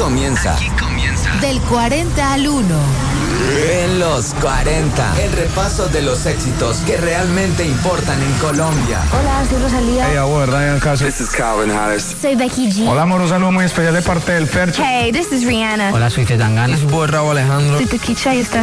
comienza. Del 40 al 1. En los 40. El repaso de los éxitos que realmente importan en Colombia. Hola, soy Rosalía. Hey, amor, Ryan Castro. This is Calvin Harris. Soy Becky G. Hola, amor, un saludo muy especial de parte del Fercho. Hey, this is Rihanna. Hola, soy Zetangana. Es Raúl Alejandro. Soy Toquicha y estás